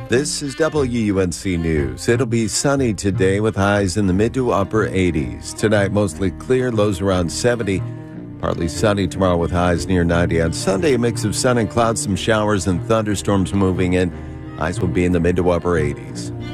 This is WUNC News. It'll be sunny today with highs in the mid to upper 80s. Tonight, mostly clear, lows around 70. Partly sunny tomorrow with highs near 90. On Sunday, a mix of sun and clouds, some showers and thunderstorms moving in. Highs will be in the mid to upper 80s.